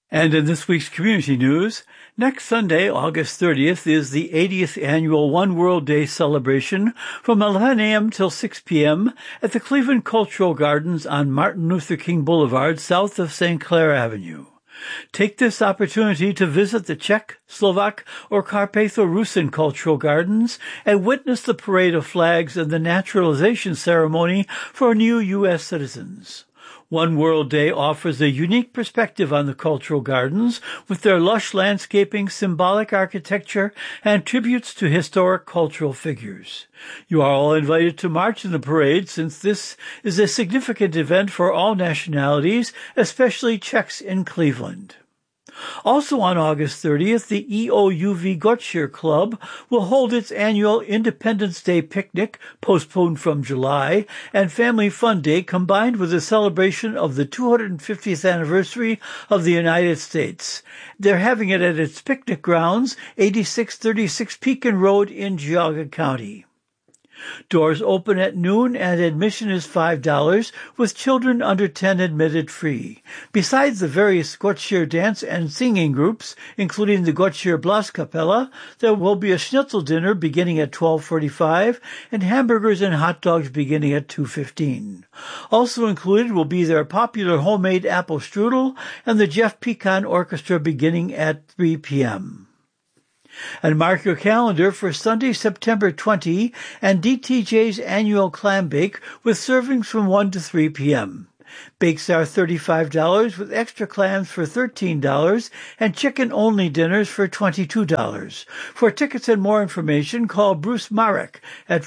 And in this week's community news, next Sunday, August 30th, is the 80th annual One World Day celebration from 11 a.m. till 6 p.m. at the Cleveland Cultural Gardens on Martin Luther King Boulevard, south of St. Clair Avenue. Take this opportunity to visit the Czech, Slovak, or Carpatho-Rusin Cultural Gardens and witness the parade of flags and the naturalization ceremony for new U.S. citizens. One World Day offers a unique perspective on the cultural gardens with their lush landscaping, symbolic architecture, and tributes to historic cultural figures. You are all invited to march in the parade since this is a significant event for all nationalities, especially Czechs in Cleveland. Also on August 30th, the EOUV Gottscher Club will hold its annual Independence Day picnic, postponed from July, and Family Fun Day combined with a celebration of the 250th anniversary of the United States. They're having it at its picnic grounds, 8636 Pekin Road in Geauga County. Doors open at noon and admission is $5, with children under 10 admitted free. Besides the various Gottscher dance and singing groups, including the Gottscher Blaskapelle, there will be a schnitzel dinner beginning at 12:45 and hamburgers and hot dogs beginning at 2:15. Also included will be their popular homemade apple strudel and the Jeff Pecan Orchestra beginning at 3 p.m. And mark your calendar for Sunday, September 20, and DTJ's annual clam bake with servings from 1 to 3 p.m. Bakes are $35 with extra clams for $13 and chicken-only dinners for $22. For tickets and more information, call Bruce Marek at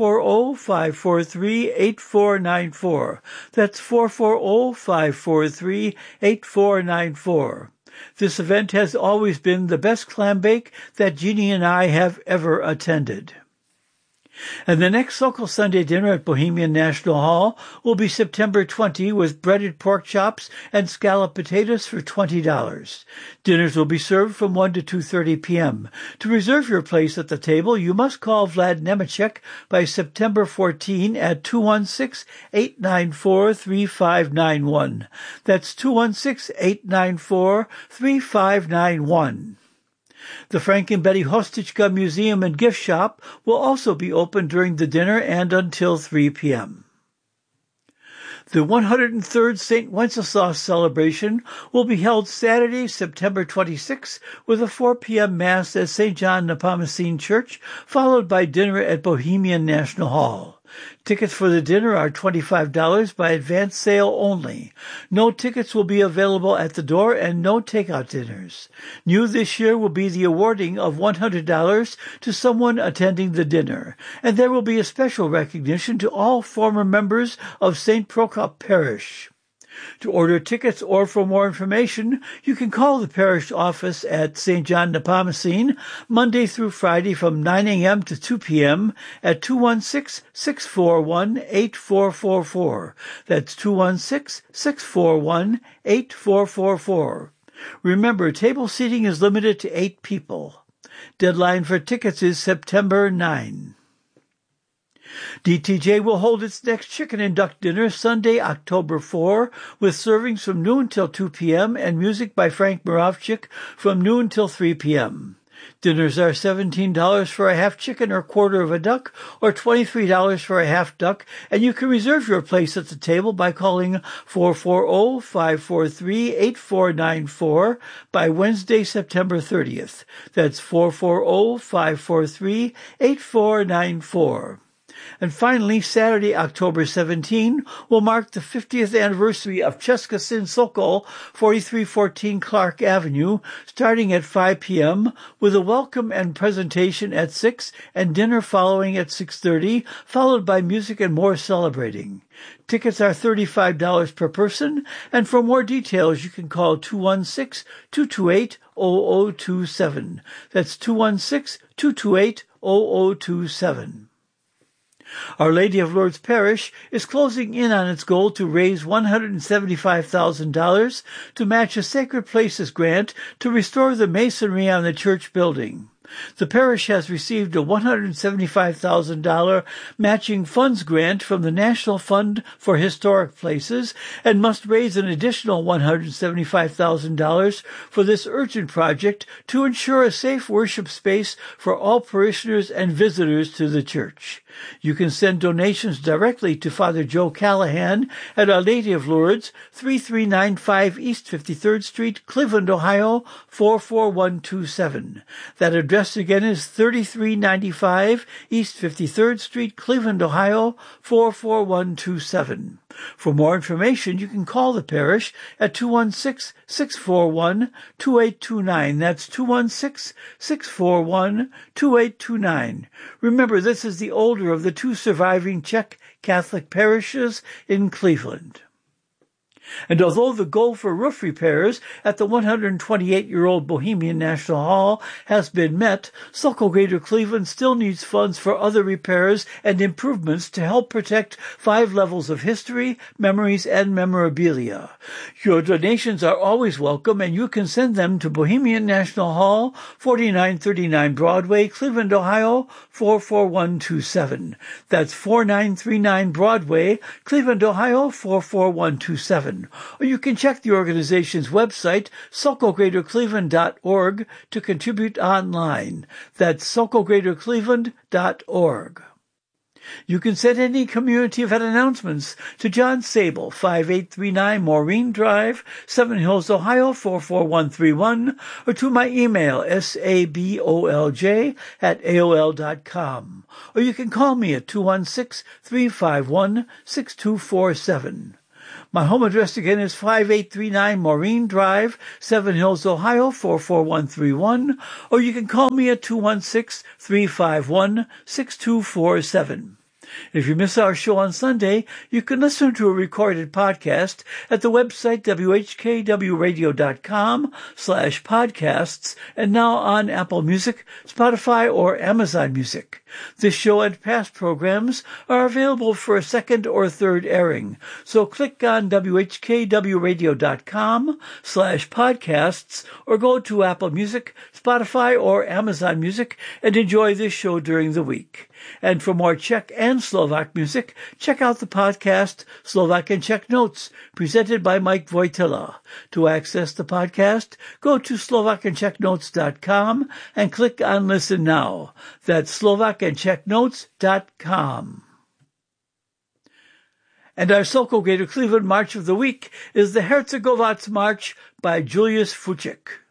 440-543-8494. That's 440-543-8494. This event has always been the best clam bake that Jeannie and I have ever attended. And the next local Sunday dinner at Bohemian National Hall will be September 20 with breaded pork chops and scalloped potatoes for $20. Dinners will be served from 1 to 2:30 p.m. To reserve your place at the table, you must call Vlad Nemechek by September 14 at 216-894-3591. That's 216-894-3591. The Frank and Betty Hostichka Museum and Gift Shop will also be open during the dinner and until 3 p.m. The 103rd St. Wenceslas celebration will be held Saturday, September 26, with a 4 p.m. Mass at St. John Nepomucene Church, followed by dinner at Bohemian National Hall. Tickets for the dinner are $25 by advance sale only. No tickets will be available at the door and no takeout dinners. New this year will be the awarding of $100 to someone attending the dinner, and there will be a special recognition to all former members of St. Prokop Parish. To order tickets or for more information, you can call the parish office at St. John Nepomucene Monday through Friday from 9 a.m. to 2 p.m. at 216-641-8444. That's 216-641-8444. Remember, table seating is limited to 8 people. Deadline for tickets is September 9. DTJ will hold its next chicken and duck dinner Sunday, October 4, with servings from noon till 2 p.m. and music by Frank Moravchik from noon till 3 p.m. Dinners are $17 for a half chicken or quarter of a duck, or $23 for a half duck, and you can reserve your place at the table by calling 440-543-8494 by Wednesday, September 30th. That's 440-543-8494. And finally, Saturday, October 17, will mark the 50th anniversary of Český syn Sokol, 4314 Clark Avenue, starting at 5 p.m., with a welcome and presentation at 6 and dinner following at 6:30, followed by music and more celebrating. Tickets are $35 per person, and for more details, you can call 216-228-0027. That's 216-228-0027. Our Lady of Lourdes Parish is closing in on its goal to raise $175,000 to match a Sacred Places grant to restore the masonry on the church building. The parish has received a $175,000 matching funds grant from the National Fund for Historic Places and must raise an additional $175,000 for this urgent project to ensure a safe worship space for all parishioners and visitors to the church. You can send donations directly to Father Joe Callahan at Our Lady of Lourdes, 3395 East 53rd Street, Cleveland, Ohio, 44127. That address again is 3395 East 53rd Street, Cleveland, Ohio, 44127. For more information, you can call the parish at 216-641-2829. That's 216-641-2829. Remember, this is the older of the two surviving Czech Catholic parishes in Cleveland. And although the goal for roof repairs at the 128-year-old Bohemian National Hall has been met, Sulco Greater Cleveland still needs funds for other repairs and improvements to help protect 5 levels of history, memories, and memorabilia. Your donations are always welcome, and you can send them to Bohemian National Hall, 4939 Broadway, Cleveland, Ohio, 44127. That's 4939 Broadway, Cleveland, Ohio, 44127. Or you can check the organization's website, SulcoGreaterCleveland.org, to contribute online. That's SulcoGreaterCleveland.org. You can send any community event announcements to John Sable, 5839 Maureen Drive, Seven Hills, Ohio, 44131, or to my email, sabolj@aol.com. Or you can call me at 216-351-6247. My home address again is 5839 Maureen Drive, Seven Hills, Ohio, 44131, or you can call me at 216-351-6247. If you miss our show on Sunday, you can listen to a recorded podcast at the website whkwradio.com/podcasts and now on Apple Music, Spotify, or Amazon Music. This show and past programs are available for a second or third airing, so click on whkwradio.com/podcasts or go to Apple Music, Spotify, or Amazon Music and enjoy this show during the week. And for more Czech and Slovak music, check out the podcast Slovak and Czech Notes, presented by Mike Wojtyla. To access the podcast, go to SlovakandCzechNotes.com and click on Listen Now. That's SlovakandCzechNotes.com. And our Sulco Greater Cleveland March of the Week is the Herzegovats March by Julius Fuchik.